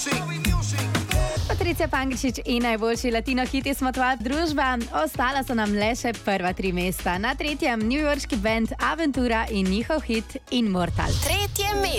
Patricija Pangličič in najboljši latino hiti smo tvoja družba. Ostala so nam le še prva 3 mesta. Na 3. newyorški band Aventura in njihov hit Immortal. 3. mesto.